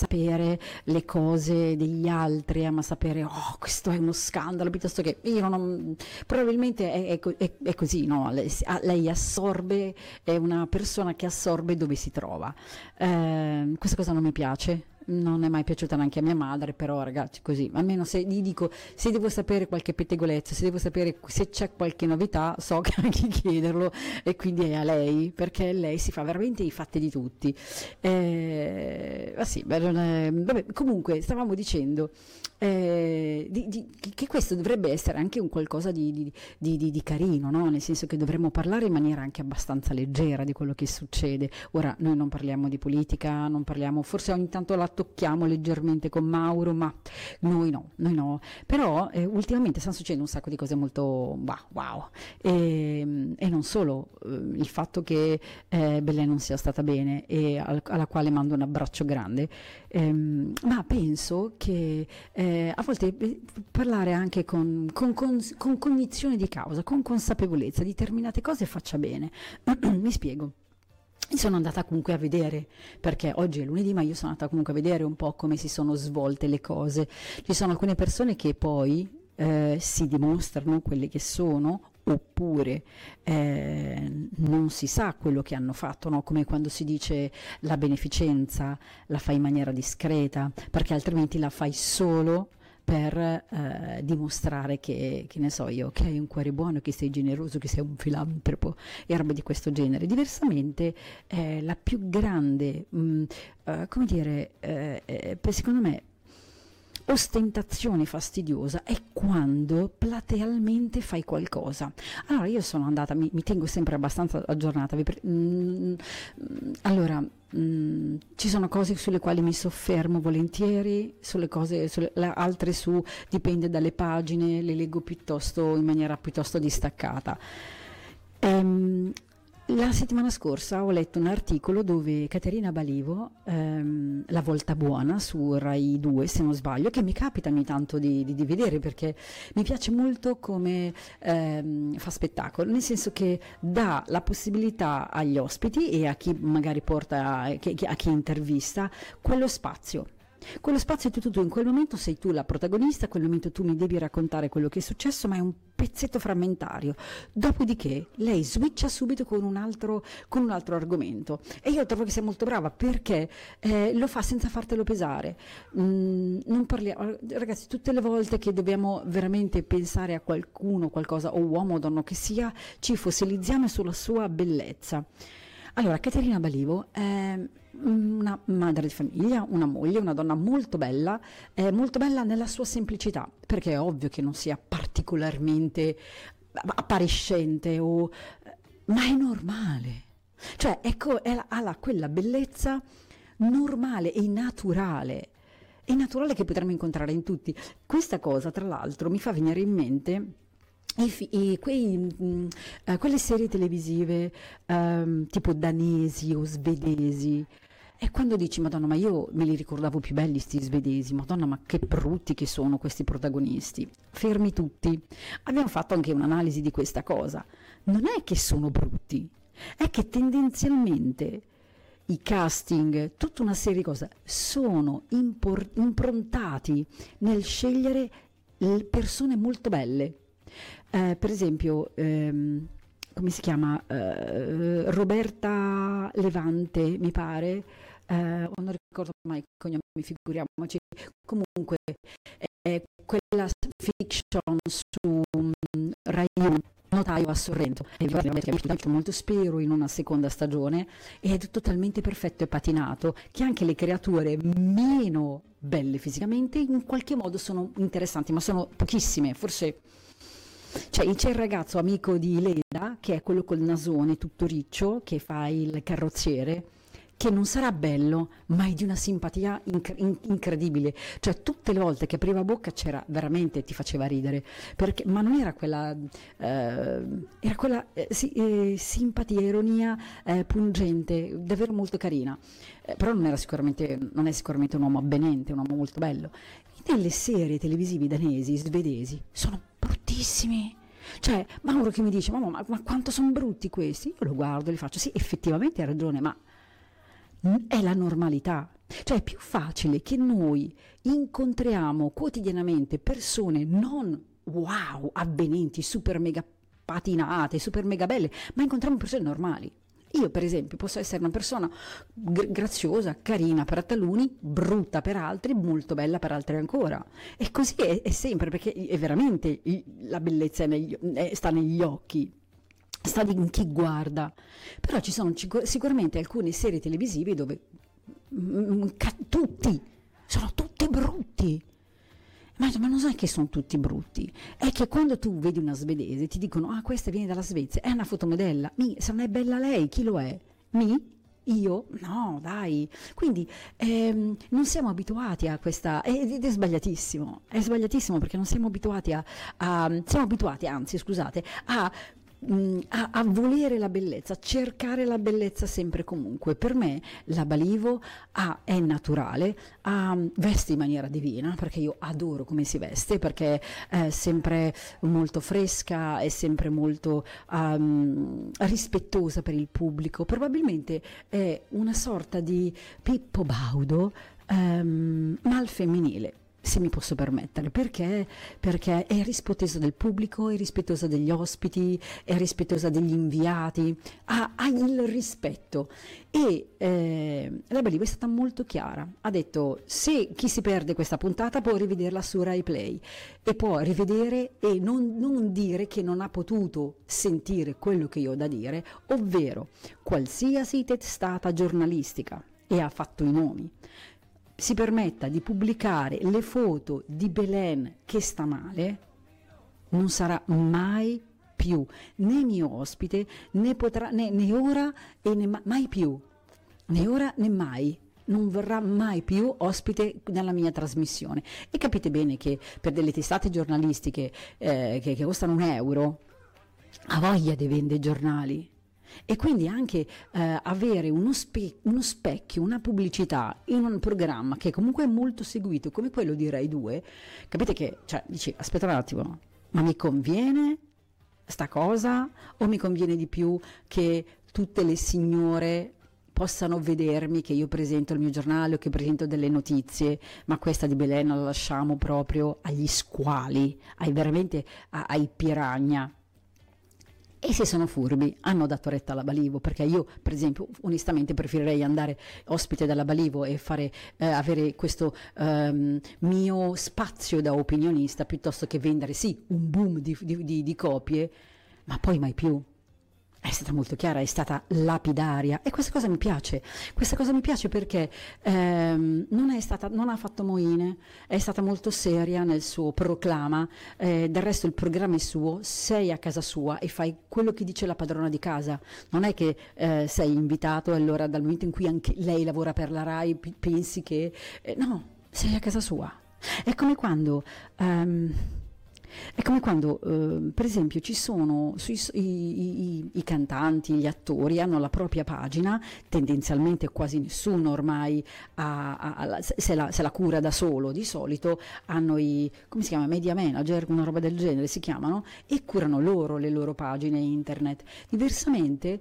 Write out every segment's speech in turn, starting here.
sapere le cose degli altri, ama sapere, oh, questo è uno scandalo, piuttosto che io non, probabilmente è così, no? Lei assorbe, è una persona che assorbe dove si trova. Questa cosa non mi piace. Non è mai piaciuta neanche a mia madre, però ragazzi, così, almeno se gli dico, se devo sapere qualche pettegolezzo, se devo sapere se c'è qualche novità, so che anche chiederlo, e quindi è a lei, perché lei si fa veramente i fatti di tutti. Ma sì, vabbè, comunque stavamo dicendo che questo dovrebbe essere anche un qualcosa di carino, no? Nel senso che dovremmo parlare in maniera anche abbastanza leggera di quello che succede. Ora, noi non parliamo di politica, non parliamo, forse ogni tanto la tocchiamo leggermente con Mauro, ma noi no. Però ultimamente stanno succedendo un sacco di cose molto wow. E non solo, il fatto che Belen non sia stata bene e alla quale mando un abbraccio grande, ma penso che a volte parlare anche con cognizione di causa, con consapevolezza di determinate cose faccia bene. Mi spiego. Sono andata comunque a vedere, perché oggi è lunedì, ma io sono andata comunque a vedere un po' come si sono svolte le cose. Ci sono alcune persone che poi si dimostrano quelle che sono, oppure non si sa quello che hanno fatto, no? Come quando si dice la beneficenza la fai in maniera discreta, perché altrimenti la fai solo per dimostrare che ne so io, che hai un cuore buono, che sei generoso, che sei un filantropo e roba di questo genere. Diversamente la più grande, come dire, secondo me, ostentazione fastidiosa è quando platealmente fai qualcosa. Allora io sono andata, mi tengo sempre abbastanza aggiornata, allora ci sono cose sulle quali mi soffermo volentieri, altre dipende dalle pagine, le leggo piuttosto in maniera piuttosto distaccata. La settimana scorsa ho letto un articolo dove Caterina Balivo, La Volta Buona su Rai 2 se non sbaglio, che mi capita ogni tanto di vedere perché mi piace molto come fa spettacolo, nel senso che dà la possibilità agli ospiti e a chi magari porta, a chi intervista, quello spazio. Quello spazio tu in quel momento sei tu la protagonista, in quel momento tu mi devi raccontare quello che è successo, ma è un pezzetto frammentario. Dopodiché lei switcha subito con un altro argomento e io trovo che sia molto brava perché lo fa senza fartelo pesare. Non parliamo, ragazzi, tutte le volte che dobbiamo veramente pensare a qualcuno, qualcosa, o uomo o donna che sia, ci fossilizziamo sulla sua bellezza. Allora, Caterina Balivo è una madre di famiglia, una moglie, una donna molto bella nella sua semplicità, perché è ovvio che non sia particolarmente appariscente, ma è normale. Cioè, ecco, ha quella bellezza normale e naturale. È naturale che potremmo incontrare in tutti. Questa cosa, tra l'altro, mi fa venire in mente quelle serie televisive tipo danesi o svedesi, e quando dici Madonna, ma io me li ricordavo più belli sti svedesi, Madonna, ma che brutti che sono questi protagonisti. Fermi tutti, abbiamo fatto anche un'analisi di questa cosa. Non è che sono brutti, è che tendenzialmente i casting, tutta una serie di cose sono improntati nel scegliere persone molto belle. Per esempio, come si chiama? Roberta Levante, mi pare, non ricordo mai i cognomi, figuriamoci. Comunque, quella fiction su Rai 1, Notaio a Sorrento, è molto spero in una seconda stagione, ed è totalmente perfetto e patinato, che anche le creature meno belle fisicamente in qualche modo sono interessanti, ma sono pochissime, forse. Cioè, c'è il ragazzo amico di Leda, che è quello col nasone tutto riccio, che fa il carrozziere, che non sarà bello, ma è di una simpatia incredibile. Cioè, tutte le volte che apriva bocca c'era veramente, ti faceva ridere, ma non era quella, era quella simpatia, ironia pungente, davvero molto carina. Però non è sicuramente un uomo avvenente, un uomo molto bello. Nelle serie televisive danesi, svedesi, sono bruttissimi. Cioè, Mauro che mi dice, ma quanto sono brutti questi? Io lo guardo e gli faccio, sì, effettivamente hai ragione, ma è la normalità. Cioè, Cioè è più facile che noi incontriamo quotidianamente persone non wow, avvenenti, super mega patinate, super mega belle, ma incontriamo persone normali. Io, per esempio, posso essere una persona graziosa, carina per taluni, brutta per altri, molto bella per altri ancora. E così è sempre, perché è veramente la bellezza sta negli occhi, sta in chi guarda. Però ci sono sicuramente alcune serie televisive dove sono tutti brutti. Ma non sai che sono tutti brutti, è che quando tu vedi una svedese ti dicono questa viene dalla Svezia, è una fotomodella, se non è bella lei, chi lo è? Io? No, dai. Quindi non siamo abituati a questa, ed è sbagliatissimo perché non siamo abituati siamo abituati, anzi scusate, a volere la bellezza, a cercare la bellezza sempre e comunque. Per me la Balivo è naturale, veste in maniera divina, perché io adoro come si veste, perché è sempre molto fresca, è sempre molto rispettosa per il pubblico, probabilmente è una sorta di Pippo Baudo ma al femminile, se mi posso permettere, perché è rispettosa del pubblico, è rispettosa degli ospiti, è rispettosa degli inviati, ha il rispetto. E la Balivo è stata molto chiara, ha detto se chi si perde questa puntata può rivederla su Rai Play e può rivedere e non dire che non ha potuto sentire quello che io ho da dire, ovvero qualsiasi testata giornalistica, e ha fatto i nomi, si permetta di pubblicare le foto di Belen che sta male, non sarà mai più né mio ospite, né potrà, né ora e mai più, né ora né mai. Non verrà mai più ospite nella mia trasmissione. E capite bene che per delle testate giornalistiche che costano €1 ha voglia di vendere giornali. E quindi anche avere uno specchio, una pubblicità in un programma che comunque è molto seguito come quello di Rai 2, capite che, cioè, dici, aspetta un attimo, ma mi conviene sta cosa o mi conviene di più che tutte le signore possano vedermi che io presento il mio giornale o che presento delle notizie, ma questa di Belen la lasciamo proprio agli squali, ai piranha. E se sono furbi, hanno dato retta alla Balivo, perché io, per esempio, onestamente preferirei andare ospite dalla Balivo e avere questo mio spazio da opinionista, piuttosto che vendere, sì, un boom di copie, ma poi mai più. È stata molto chiara, è stata lapidaria, e questa cosa mi piace perché non ha fatto moine, è stata molto seria nel suo proclama, del resto il programma è suo, sei a casa sua e fai quello che dice la padrona di casa, non è che sei invitato e allora dal momento in cui anche lei lavora per la Rai pensi che, no, sei a casa sua. È come quando... per esempio, ci sono i cantanti, gli attori hanno la propria pagina, tendenzialmente quasi nessuno ormai se la cura da solo, di solito hanno come si chiama, media manager, una roba del genere si chiamano, e curano loro le loro pagine internet. Diversamente,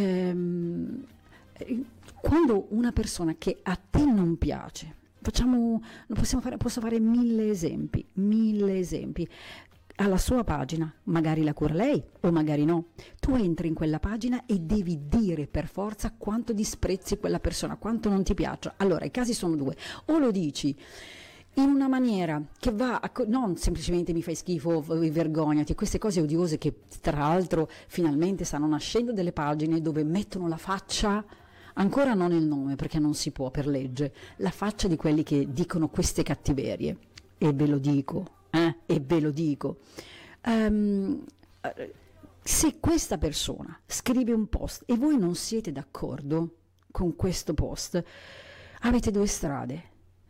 quando una persona che a te non piace, posso fare mille esempi, alla sua pagina, magari la cura lei o magari no, tu entri in quella pagina e devi dire per forza quanto disprezzi quella persona, quanto non ti piaccia. Allora i casi sono due: o lo dici in una maniera che non semplicemente mi fai schifo, vergognati, queste cose odiose che tra l'altro finalmente stanno nascendo, delle pagine dove mettono la faccia, ancora non il nome perché non si può per legge, la faccia di quelli che dicono queste cattiverie, e ve lo dico. Se questa persona scrive un post e voi non siete d'accordo con questo post, avete due strade.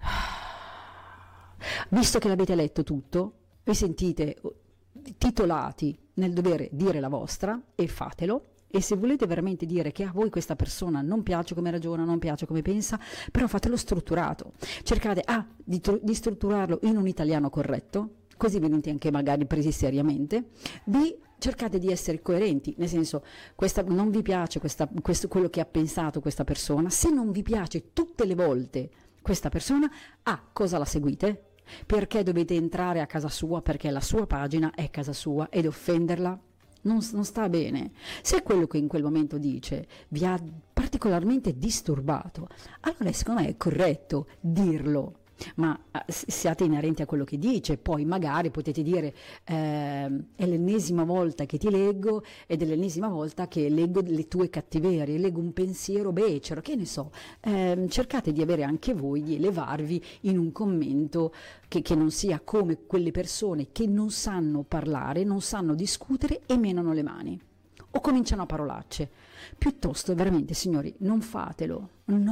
Visto che l'avete letto tutto, vi sentite titolati nel dover dire la vostra, e fatelo. E se volete veramente dire che a voi questa persona non piace come ragiona, non piace come pensa, però fatelo strutturato. Cercate di strutturarlo in un italiano corretto, così venite anche magari presi seriamente. B, cercate di essere coerenti, nel senso, non vi piace quello che ha pensato questa persona. Se non vi piace, tutte le volte questa persona, cosa la seguite? Perché dovete entrare a casa sua, perché la sua pagina è casa sua, ed offenderla? Non sta bene. Se quello che in quel momento dice vi ha particolarmente disturbato, allora secondo me è corretto dirlo, ma siate inerenti a quello che dice. Poi magari potete dire è l'ennesima volta che ti leggo ed è l'ennesima volta che leggo le tue cattiverie, leggo un pensiero becero, che ne so. Cercate di avere anche voi, di elevarvi in un commento che non sia come quelle persone che non sanno parlare, non sanno discutere e menano le mani o cominciano a parolacce. Piuttosto, veramente, signori, non fatelo.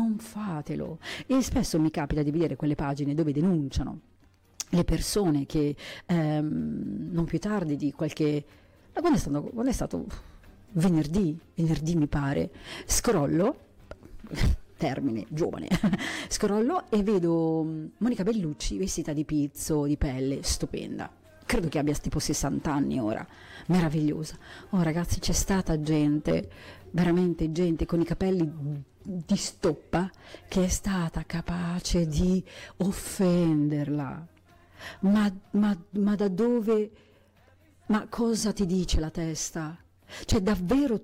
E spesso mi capita di vedere quelle pagine dove denunciano le persone che non più tardi di qualche... quando è stato venerdì mi pare, scrollo, termine giovane, scrollo e vedo Monica Bellucci vestita di pizzo, di pelle, stupenda. Credo che abbia tipo 60 anni ora, meravigliosa. Oh ragazzi, c'è stata gente, veramente gente con i capelli di stoppa che è stata capace di offenderla. Ma da dove? Ma cosa ti dice la testa? Cioè davvero